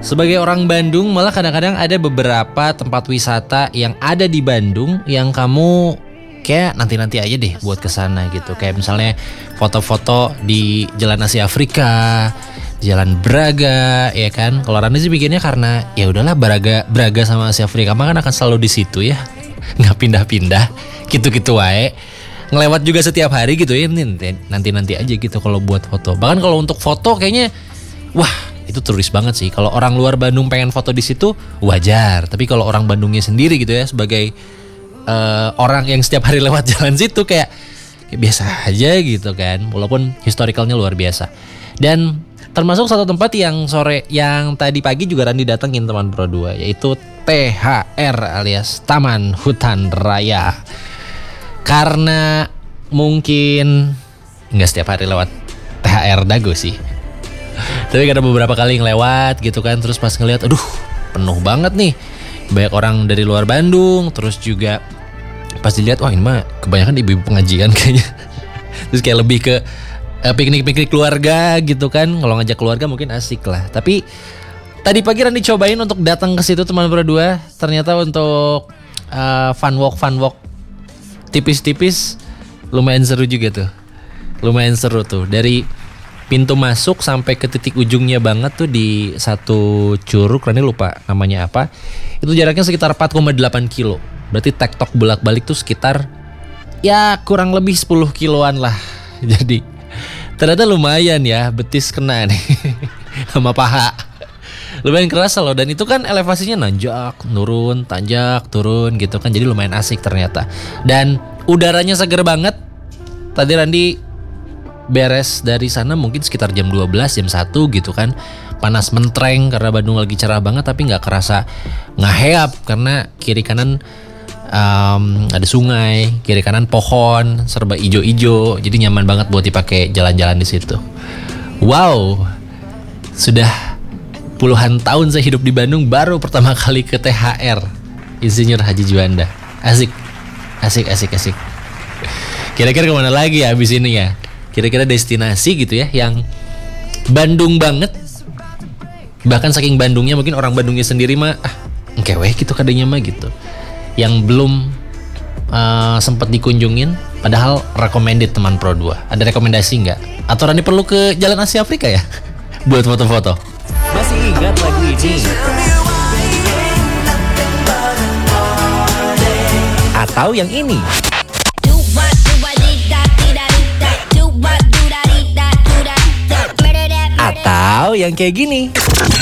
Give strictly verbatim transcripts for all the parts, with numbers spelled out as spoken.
Sebagai orang Bandung, malah kadang-kadang ada beberapa tempat wisata yang ada di Bandung yang kamu kayak nanti-nanti aja deh buat kesana gitu. Kayak misalnya foto-foto di Jalan Asia Afrika, Jalan Braga, ya kan. Kalau Rani sih bikinnya karena ya udahlah Braga, Braga sama Asia Afrika mah kan akan selalu di situ ya, nggak pindah-pindah, gitu-gitu wae. Ngelewat juga setiap hari gitu ya, nanti-nanti aja gitu kalau buat foto. Bahkan kalau untuk foto kayaknya, wah itu turis banget sih. Kalau orang luar Bandung pengen foto di situ wajar, tapi kalau orang Bandungnya sendiri gitu ya sebagai uh, orang yang setiap hari lewat jalan situ kayak, kayak biasa aja gitu kan. Walaupun historicalnya luar biasa. Dan termasuk satu tempat yang sore yang tadi pagi juga Randi datengin teman Pro dua, yaitu T H R alias Taman Hutan Raya. Karena mungkin nggak setiap hari lewat T H R Dago sih, tapi karena beberapa kali ngelewat gitu kan, terus pas ngeliat aduh penuh banget nih, banyak orang dari luar Bandung. Terus juga pas dilihat, wah ini mah kebanyakan ibu-ibu pengajian kayaknya. Terus kayak lebih ke uh, piknik-piknik keluarga gitu kan. Kalau ngajak keluarga mungkin asik lah. Tapi tadi pagi Randi cobain untuk datang ke situ teman Pro dua. Ternyata untuk uh, fun walk fun walk tipis-tipis lumayan seru juga tuh. Lumayan seru tuh. Dari pintu masuk sampai ke titik ujungnya banget tuh di satu curug, Rani lupa namanya apa. Itu jaraknya sekitar empat koma delapan kilo. Berarti tektok bolak-balik tuh sekitar ya kurang lebih sepuluh kiloan lah. Jadi ternyata lumayan ya, betis kena nih sama paha. Lumayan keras loh, dan itu kan elevasinya nanjak, turun, tanjak, turun gitu kan. Jadi lumayan asik ternyata. Dan udaranya seger banget. Tadi Randi beres dari sana mungkin sekitar jam dua belas, jam satu gitu kan. Panas mentreng karena Bandung lagi cerah banget, tapi gak kerasa ngaheap karena kiri kanan um, ada sungai, kiri kanan pohon, serba ijo-ijo. Jadi nyaman banget buat dipakai jalan-jalan di situ. Wow, sudah puluhan tahun saya hidup di Bandung, baru pertama kali ke T H R Insinyur Haji Juanda. Asik, asik, asik, asik. Kira-kira kemana lagi ya abis ini ya? Kira-kira destinasi gitu ya yang Bandung banget. Bahkan saking Bandungnya mungkin orang Bandungnya sendiri mah ah engkeweh gitu kadenya mah gitu. Yang belum uh, sempat dikunjungin, padahal recommended teman Pro dua. Ada rekomendasi nggak? Atau Rani perlu ke Jalan Asia Afrika ya buat foto-foto? Masih ingat lagu ini? Atau yang ini? Atau yang kayak gini?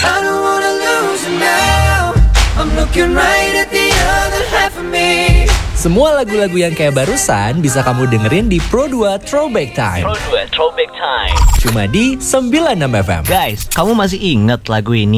Semua lagu-lagu yang kayak barusan bisa kamu dengerin di Pro dua Throwback Time. Pro dua Throwback Time. Cuma di sembilan puluh enam F M. Guys, kamu masih ingat lagu ini?